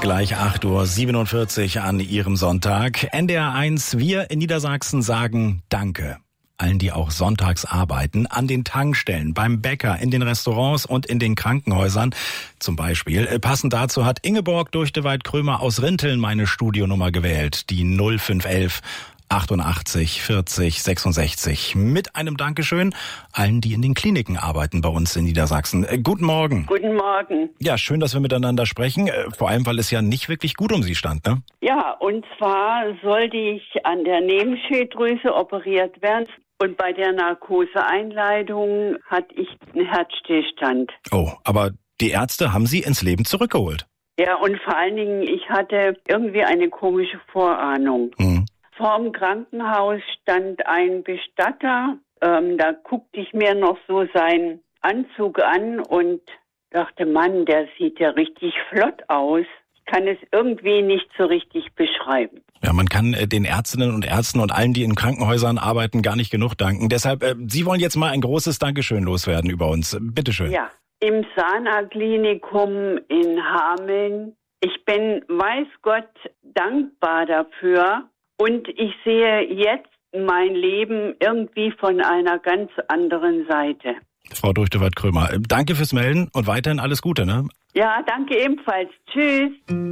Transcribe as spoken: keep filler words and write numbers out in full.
Gleich acht Uhr siebenundvierzig an Ihrem Sonntag. N D R eins, wir in Niedersachsen sagen Danke. Allen, die auch sonntags arbeiten, an den Tankstellen, beim Bäcker, in den Restaurants und in den Krankenhäusern zum Beispiel. Passend dazu hat Ingeborg Durchteweit-Krömer aus Rinteln meine Studionummer gewählt, die null fünf elf achtundachtzig vierzig sechsundsechzig. Mit einem Dankeschön allen, die in den Kliniken arbeiten bei uns in Niedersachsen. Äh, guten Morgen. Guten Morgen. Ja, schön, dass wir miteinander sprechen. Äh, vor allem, weil es ja nicht wirklich gut um Sie stand, ne? Ja, und zwar sollte ich an der Nebenschilddrüse operiert werden. Und bei der Narkoseeinleitung hatte ich einen Herzstillstand. Oh, aber die Ärzte haben Sie ins Leben zurückgeholt. Ja, und vor allen Dingen, ich hatte irgendwie eine komische Vorahnung. Mhm. Vorm Krankenhaus stand ein Bestatter. Ähm, da guckte ich mir noch so seinen Anzug an und dachte, Mann, der sieht ja richtig flott aus. Ich kann es irgendwie nicht so richtig beschreiben. Ja, man kann äh, den Ärztinnen und Ärzten und allen, die in Krankenhäusern arbeiten, gar nicht genug danken. Deshalb, äh, Sie wollen jetzt mal ein großes Dankeschön loswerden über uns. Bitteschön. Ja, im Sana-Klinikum in Hameln. Ich bin, weiß Gott, dankbar dafür. Und ich sehe jetzt mein Leben irgendwie von einer ganz anderen Seite. Frau Durchteweit-Krömer, danke fürs Melden und weiterhin alles Gute, ne? Ja, danke ebenfalls. Tschüss.